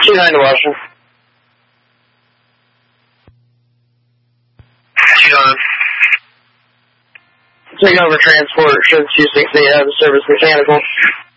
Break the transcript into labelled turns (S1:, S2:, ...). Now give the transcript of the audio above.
S1: 2-9 to Washington. 2-9. Take over transport, should 268 have the service mechanical.